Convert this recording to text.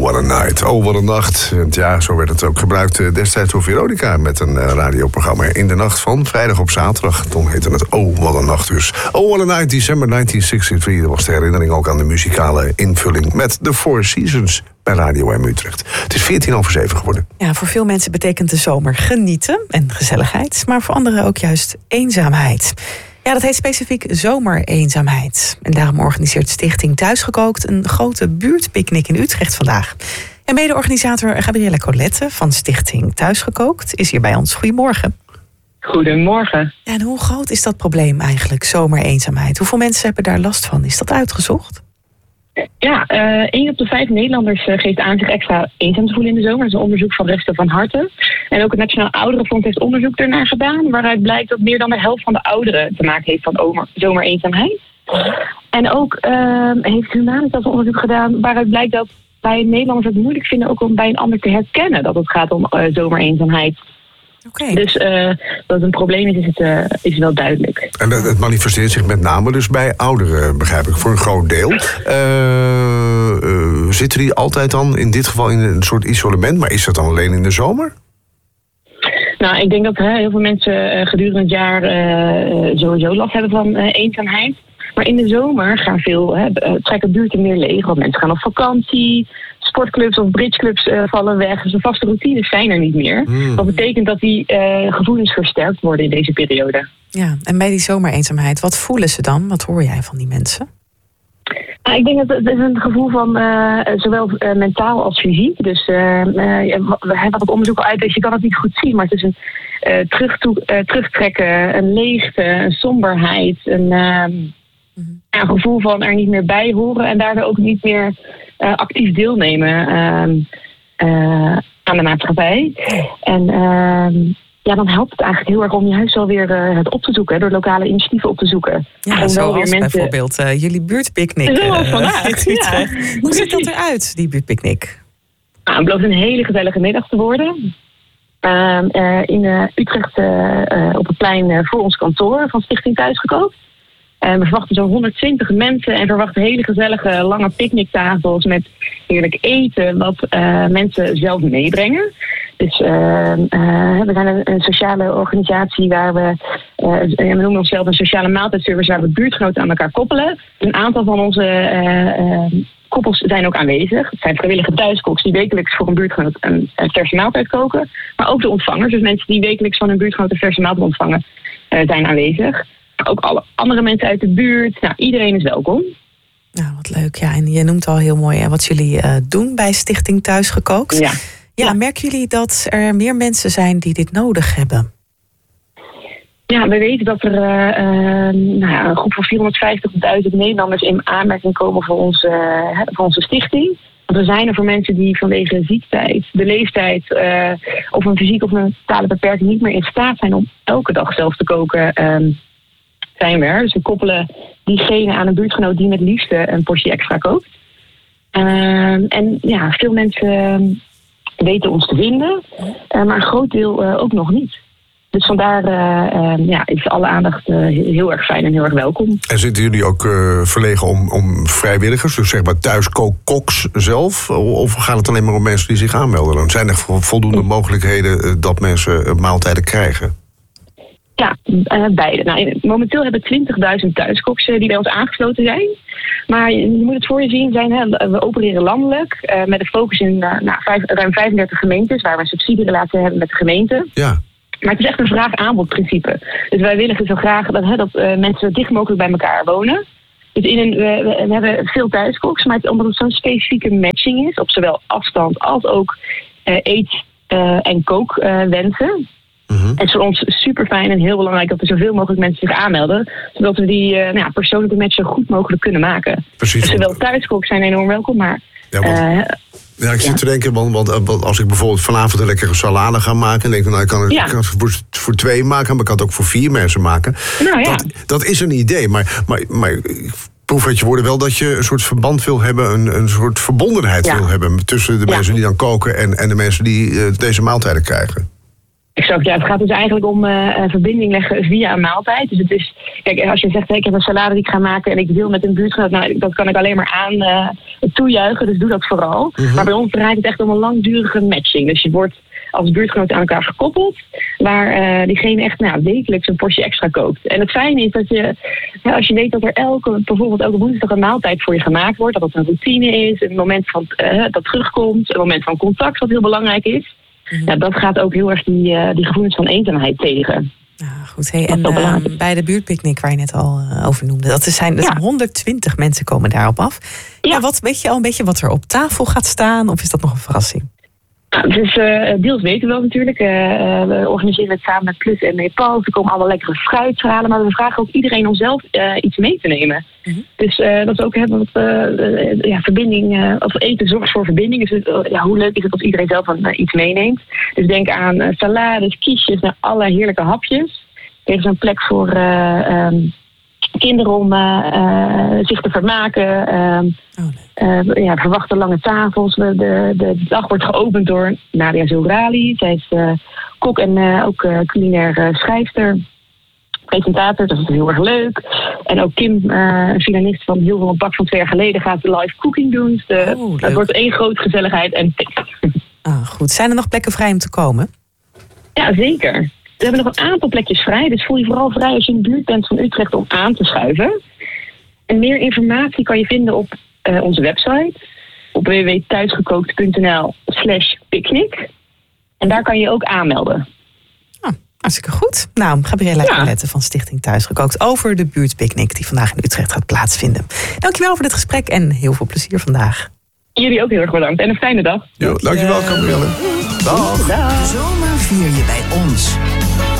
what a night. Oh, what a nacht. Want ja, zo werd het ook gebruikt destijds door Veronica met een radioprogramma in de nacht van vrijdag op zaterdag. Toen heette het Oh, what a nacht dus. Oh, what a night, december 1963. Dat was de herinnering ook aan de muzikale invulling met The Four Seasons bij Radio M Utrecht. Het is 7:14 geworden. Ja, voor veel mensen betekent de zomer genieten en gezelligheid, maar voor anderen ook juist eenzaamheid. Ja, dat heet specifiek zomereenzaamheid. En daarom organiseert Stichting Thuisgekookt een grote buurtpicknick in Utrecht vandaag. En mede-organisator Gabriella Colette van Stichting Thuisgekookt is hier bij ons. Goedemorgen. Goedemorgen. Ja, en hoe groot is dat probleem eigenlijk, zomereenzaamheid? Hoeveel mensen hebben daar last van? Is dat uitgezocht? Ja, 1 op de 5 Nederlanders geeft aan zich extra eenzaam te voelen in de zomer. Dat is een onderzoek van Rechten van Harte. En ook het Nationaal Ouderenfonds heeft onderzoek ernaar gedaan, waaruit blijkt dat meer dan de helft van de ouderen te maken heeft van zomereenzaamheid. En ook heeft Humanitas onderzoek gedaan, waaruit blijkt dat wij Nederlanders het moeilijk vinden ook om bij een ander te herkennen dat het gaat om zomereenzaamheid. Okay. Dus dat het een probleem is wel duidelijk. En het manifesteert zich met name dus bij ouderen, begrijp ik, voor een groot deel. Zitten die altijd dan in dit geval in een soort isolement, maar is dat dan alleen in de zomer? Nou, ik denk dat heel veel mensen gedurende het jaar sowieso last hebben van eenzaamheid. Maar in de zomer trekken buurten meer leeg, want mensen gaan op vakantie. Sportclubs of bridgeclubs vallen weg. Dus de vaste routines zijn er niet meer. Dat betekent dat die gevoelens versterkt worden in deze periode. Ja, en bij die zomereenzaamheid, wat voelen ze dan? Wat hoor jij van die mensen? Ik denk dat het is een gevoel van zowel mentaal als fysiek. Dus we hebben het onderzoek al uit, dus je kan het niet goed zien. Maar het is een terugtrekken, een leegte, een somberheid, een gevoel van er niet meer bij horen en daardoor ook niet meer actief deelnemen aan de maatschappij. En dan helpt het eigenlijk heel erg om juist wel weer het op te zoeken, door lokale initiatieven op te zoeken. Ja, zoals bijvoorbeeld jullie buurtpicknick. Zoals vandaag. Hoe ziet dat eruit, die buurtpicknick? Het belooft een hele gezellige middag te worden. In Utrecht op het plein voor ons kantoor van Stichting Thuisgekookt. We verwachten zo'n 120 mensen en verwachten hele gezellige lange picknicktafels met heerlijk eten wat mensen zelf meebrengen. Dus we zijn een sociale organisatie waar we noemen onszelf een sociale maaltijdservice waar we buurtgenoten aan elkaar koppelen. Een aantal van onze koppels zijn ook aanwezig. Het zijn vrijwillige thuiskoks die wekelijks voor een buurtgenoot een verse maaltijd koken. Maar ook de ontvangers, dus mensen die wekelijks van hun buurtgenoot een verse maaltijd ontvangen, zijn aanwezig. Ook alle andere mensen uit de buurt. Nou, iedereen is welkom. Nou, wat leuk. Ja, en je noemt al heel mooi wat jullie doen bij Stichting Thuisgekookt. Ja, merken jullie dat er meer mensen zijn die dit nodig hebben? Ja, we weten dat er een groep van 450.000 Nederlanders in aanmerking komen voor onze stichting. Want we zijn er voor mensen die vanwege de ziektijd, de leeftijd of een fysiek of een mentale beperking niet meer in staat zijn om elke dag zelf te koken. Zijn we er. Dus we koppelen diegene aan een buurtgenoot die met liefde een portie extra kookt. En ja, veel mensen weten ons te vinden, maar een groot deel ook nog niet. Dus vandaar is alle aandacht heel erg fijn en heel erg welkom. En zitten jullie ook verlegen om vrijwilligers, dus zeg maar thuiskookkoks zelf? Of gaat het alleen maar om mensen die zich aanmelden? Dan zijn er voldoende mogelijkheden dat mensen maaltijden krijgen? Ja, beide. Nou, momenteel hebben 20.000 thuiskoks die bij ons aangesloten zijn. Maar je moet het voor je zien, we opereren landelijk met een focus in ruim 35 gemeentes waar we een subsidierelatie hebben met de gemeente. Ja. Maar het is echt een vraag-aanbod-principe. Dus wij willen zo graag dat mensen zo dicht mogelijk bij elkaar wonen. Dus we hebben veel thuiskoks, maar omdat het zo'n specifieke matching is, op zowel afstand als ook eet- en kookwensen. En het is voor ons super fijn en heel belangrijk dat er zoveel mogelijk mensen zich aanmelden, zodat we die persoonlijke match zo goed mogelijk kunnen maken. Precies. Dus zowel thuiskoks zijn enorm welkom, maar ik zit te denken, want als ik bijvoorbeeld vanavond een lekkere salade ga maken, denk ik, ik kan het voor 2 maken, maar ik kan het ook voor 4 mensen maken. Dat is een idee, maar ik proef uit je woorden wel dat je een soort verband wil hebben, een soort verbondenheid wil hebben tussen de mensen die dan koken en de mensen die deze maaltijden krijgen. Exact, ja. Het gaat dus eigenlijk om verbinding leggen via een maaltijd. Dus het is, kijk, als je zegt, ik heb een salade die ik ga maken en ik deel met een buurtgenoot, nou, dat kan ik alleen maar aan toejuichen, dus doe dat vooral. Mm-hmm. Maar bij ons draait het echt om een langdurige matching. Dus je wordt als buurtgenoot aan elkaar gekoppeld, waar diegene echt wekelijks een portie extra kookt. En het fijne is dat je, als je weet dat er bijvoorbeeld elke woensdag een maaltijd voor je gemaakt wordt, dat het een routine is, een moment van dat terugkomt, een moment van contact wat heel belangrijk is. Ja, dat gaat ook heel erg die gevoelens van eenzaamheid tegen. Ja, goed. Hey, en bij de buurtpicknick waar je net al over noemde, dat zijn 120 mensen komen daarop af. Ja. Weet je al een beetje wat er op tafel gaat staan, of is dat nog een verrassing? Dus deels weten we wel natuurlijk. We organiseren het samen met Plus en Nepal. Er komen allemaal lekkere fruitverhalen, maar we vragen ook iedereen om zelf iets mee te nemen. Mm-hmm. Dus dat we ook hebben verbinding, of eten zorgt voor verbinding. Dus hoe leuk is het als iedereen zelf iets meeneemt. Dus denk aan salades, kiesjes, alle heerlijke hapjes. Er is een plek voor kinderen om zich te vermaken. Verwachten lange tafels. De dag wordt geopend door Nadia Zourali. Zij is kok en ook culinair schrijfster. Presentator, dat is heel erg leuk. En ook Kim, een finalist van Heel veel een Bak van 2 jaar geleden, gaat live cooking doen. Dus het wordt één grote gezelligheid en feest. Goed. Zijn er nog plekken vrij om te komen? Ja, zeker. We hebben nog een aantal plekjes vrij. Dus voel je vooral vrij als je in de buurt bent van Utrecht om aan te schuiven. En meer informatie kan je vinden op onze website. Op www.thuisgekookt.nl/picnic. En daar kan je ook aanmelden. Hartstikke goed. Nou, Gabriella Carlette van Stichting Thuisgekookt over de buurtpicknick die vandaag in Utrecht gaat plaatsvinden. Dankjewel voor dit gesprek en heel veel plezier vandaag. Jullie ook heel erg bedankt en een fijne dag. Jo, dankjewel Gabriella. Dag. De zomer vier je bij ons.